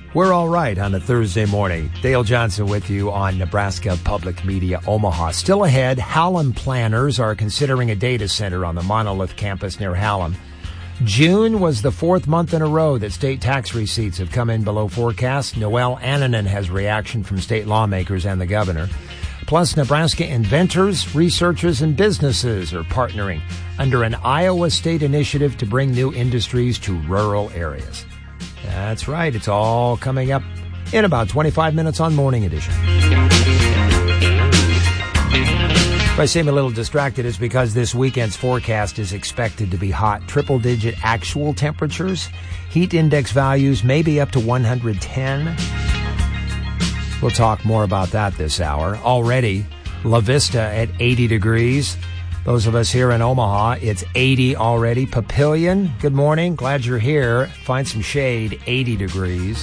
We're all right on a Thursday morning. Dale Johnson with you on Nebraska Public Media Omaha. Still ahead, Hallam planners are considering a data center on the Monolith campus near Hallam. June was the fourth month in a row that state tax receipts have come in below forecast. Noelle Annanen has reaction from state lawmakers and the governor. Plus, Nebraska inventors, researchers, and businesses are partnering under an Iowa state initiative to bring new industries to rural areas. That's right. It's all coming up in about 25 minutes on Morning Edition. If I seem a little distracted, it's because this weekend's forecast is expected to be hot. Triple-digit actual temperatures. Heat index values may be up to 110. We'll talk more about that this hour. Already, La Vista at 80 degrees. Those of us here in Omaha, it's 80 already. Papillion, good morning. Glad you're here. Find some shade, 80 degrees.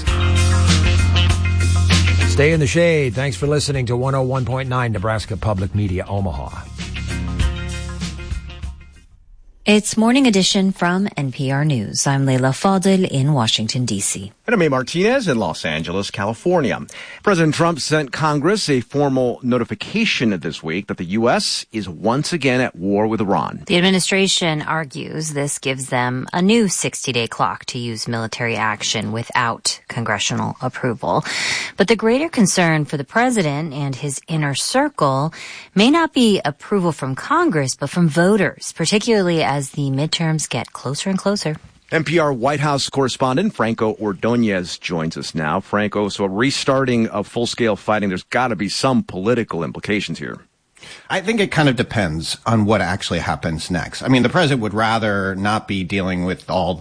Stay in the shade. Thanks for listening to 101.9 Nebraska Public Media Omaha. It's Morning Edition from NPR News. I'm Leila Fadel in Washington, D.C. And I'm A. Martinez in Los Angeles, California. President Trump sent Congress a formal notification this week that the U.S. is once again at war with Iran. The administration argues this gives them a new 60-day clock to use military action without congressional approval. But the greater concern for the president and his inner circle may not be approval from Congress, but from voters, particularly as the midterms get closer and closer. NPR White House correspondent Franco Ordonez joins us now. Franco, so a restarting of full-scale fighting, there's got to be some political implications here. I think it kind of depends on what actually happens next. I mean, the president would rather not be dealing with all